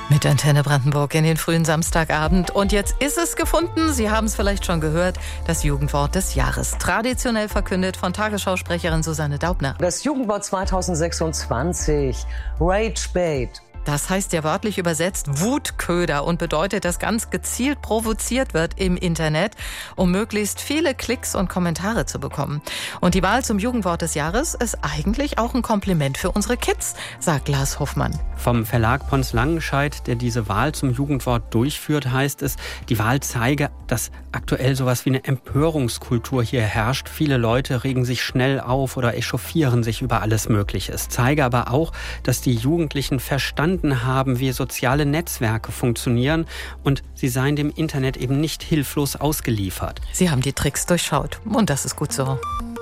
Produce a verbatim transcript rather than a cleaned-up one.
Mit Antenne Brandenburg in den frühen Samstagabend. Und jetzt ist es gefunden. Sie haben es vielleicht schon gehört. Das Jugendwort des Jahres. Traditionell verkündet von Tagesschausprecherin Susanne Daubner. Das Jugendwort zweitausendsechsundzwanzig. Ragebait. Das heißt ja wörtlich übersetzt Wutköder und bedeutet, dass ganz gezielt provoziert wird im Internet, um möglichst viele Klicks und Kommentare zu bekommen. Und die Wahl zum Jugendwort des Jahres ist eigentlich auch ein Kompliment für unsere Kids, sagt Lars Hofmann. Vom Verlag Pons Langenscheidt, der diese Wahl zum Jugendwort durchführt, heißt es, die Wahl zeige, dass aktuell sowas wie eine Empörungskultur hier herrscht. Viele Leute regen sich schnell auf oder echauffieren sich über alles Mögliche. Es zeige aber auch, dass die Jugendlichen verstanden haben, wie soziale Netzwerke funktionieren und sie seien dem Internet eben nicht hilflos ausgeliefert. Sie haben die Tricks durchschaut und das ist gut so.